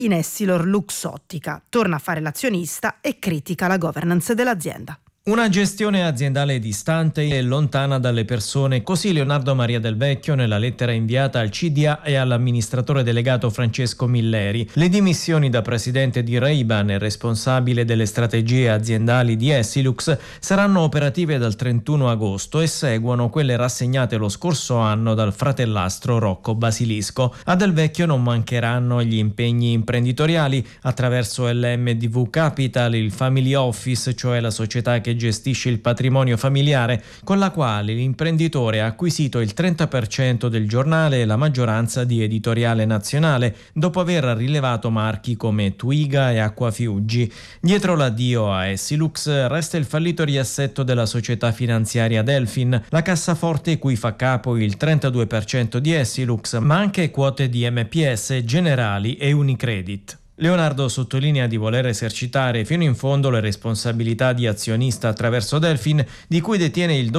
in Essilor Luxottica. Torna a fare l'azionista e critica la governance dell'azienda. Una gestione aziendale distante e lontana dalle persone, così Leonardo Maria Del Vecchio nella lettera inviata al CDA e all'amministratore delegato Francesco Milleri. Le dimissioni da presidente di Ray-Ban e responsabile delle strategie aziendali di Essilux saranno operative dal 31 agosto e seguono quelle rassegnate lo scorso anno dal fratellastro Rocco Basilisco. A Del Vecchio non mancheranno gli impegni imprenditoriali attraverso LMDV Capital, il Family Office, cioè la società che gestisce il patrimonio familiare, con la quale l'imprenditore ha acquisito il 30% del giornale e la maggioranza di Editoriale Nazionale, dopo aver rilevato marchi come Twiga e Acquafiuggi. Dietro l'addio a Essilux resta il fallito riassetto della società finanziaria Delfin, la cassaforte cui fa capo il 32% di Essilux, ma anche quote di MPS, Generali e Unicredit. Leonardo sottolinea di voler esercitare fino in fondo le responsabilità di azionista attraverso Delfin, di cui detiene il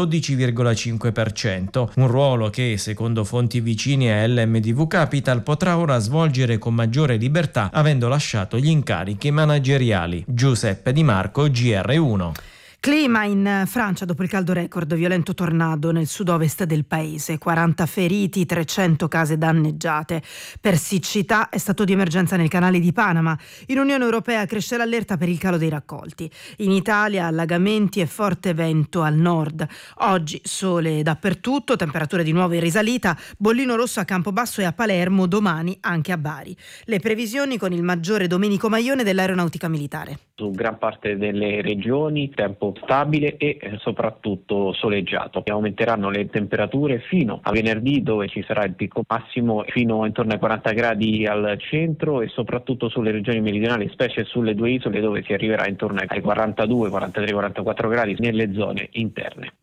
12,5%, un ruolo che, secondo fonti vicine a LMDV Capital, potrà ora svolgere con maggiore libertà, avendo lasciato gli incarichi manageriali. Giuseppe Di Marco, GR1. Clima in Francia dopo il caldo record, violento tornado nel sud-ovest del paese, 40 feriti, 300 case danneggiate. Per siccità è stato di emergenza nel canale di Panama. In Unione Europea cresce l'allerta per il calo dei raccolti. In Italia allagamenti e forte vento al nord. Oggi sole dappertutto, temperature di nuovo in risalita, bollino rosso a Campobasso e a Palermo, domani anche a Bari. Le previsioni con il maggiore Domenico Maione dell'Aeronautica Militare. Su gran parte delle regioni tempo stabile e soprattutto soleggiato. Aumenteranno le temperature fino a venerdì, dove ci sarà il picco massimo fino intorno ai 40 gradi al centro, e soprattutto sulle regioni meridionali, specie sulle due isole, dove si arriverà intorno ai 42, 43, 44 gradi nelle zone interne.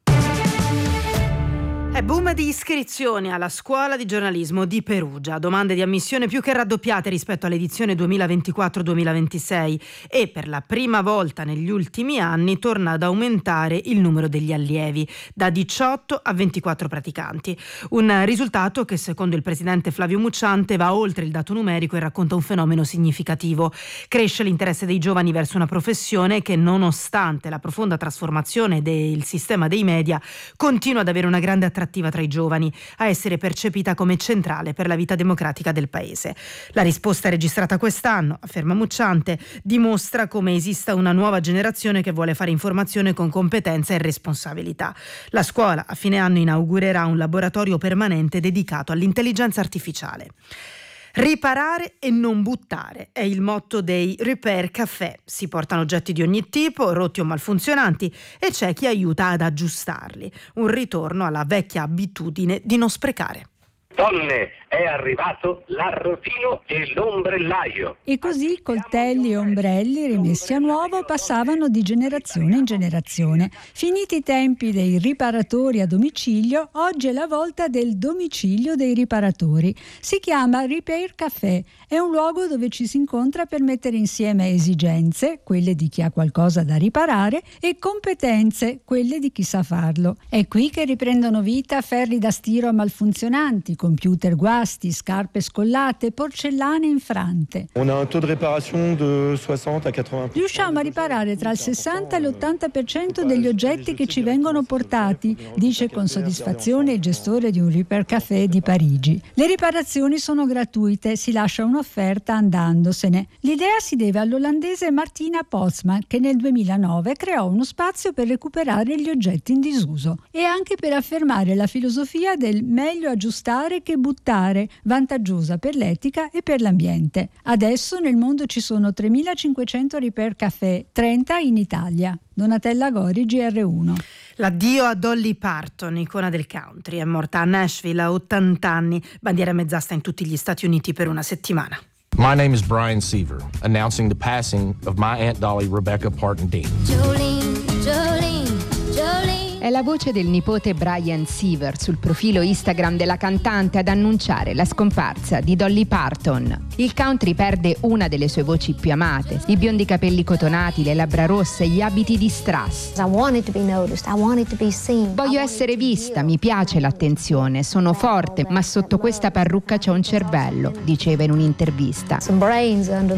È boom di iscrizioni alla scuola di giornalismo di Perugia, domande di ammissione più che raddoppiate rispetto all'edizione 2024-2026 e per la prima volta negli ultimi anni torna ad aumentare il numero degli allievi, da 18 a 24 praticanti. Un risultato che secondo il presidente Flavio Mucciante va oltre il dato numerico e racconta un fenomeno significativo. Cresce l'interesse dei giovani verso una professione che, nonostante la profonda trasformazione del sistema dei media, continua ad avere una grande attrattiva tra i giovani, a essere percepita come centrale per la vita democratica del paese. La risposta registrata quest'anno, afferma Mucciante, dimostra come esista una nuova generazione che vuole fare informazione con competenza e responsabilità. La scuola a fine anno inaugurerà un laboratorio permanente dedicato all'intelligenza artificiale. Riparare e non buttare è il motto dei Repair Café. Si portano oggetti di ogni tipo, rotti o malfunzionanti, e c'è chi aiuta ad aggiustarli. Un ritorno alla vecchia abitudine di non sprecare. Donne, è arrivato l'arrotino e l'ombrellaio. E così coltelli e ombrelli rimessi a nuovo passavano di generazione in generazione. Finiti i tempi dei riparatori a domicilio, oggi è la volta del domicilio dei riparatori. Si chiama Repair Café. È un luogo dove ci si incontra per mettere insieme esigenze, quelle di chi ha qualcosa da riparare, e competenze, quelle di chi sa farlo. È qui che riprendono vita ferri da stiro malfunzionanti, computer guasti, scarpe scollate, porcellane infrante. Riusciamo a riparare tra il 60 e l'80% degli oggetti che ci vengono portati, dice con soddisfazione il gestore di un Repair Café di Parigi. Le riparazioni sono gratuite, si lascia un'offerta andandosene. L'idea si deve all'olandese Martina Posma, che nel 2009 creò uno spazio per recuperare gli oggetti in disuso e anche per affermare la filosofia del meglio aggiustare che buttare, vantaggiosa per l'etica e per l'ambiente. Adesso nel mondo ci sono 3.500 Repair Café, 30 in Italia. Donatella Gori, GR1. L'addio a Dolly Parton, icona del country, è morta a Nashville a 80 anni, bandiera mezzasta in tutti gli Stati Uniti per una settimana. My name is Brian Seaver, announcing the passing of my Aunt Dolly Rebecca Parton Dean. Jolene, Jolene, Jolene. È la voce del nipote Brian Seaver sul profilo Instagram della cantante ad annunciare la scomparsa di Dolly Parton. Il country perde una delle sue voci più amate, i biondi capelli cotonati, le labbra rosse, gli abiti di strass. Voglio essere vista, mi piace l'attenzione, sono forte, ma sotto questa parrucca c'è un cervello, diceva in un'intervista.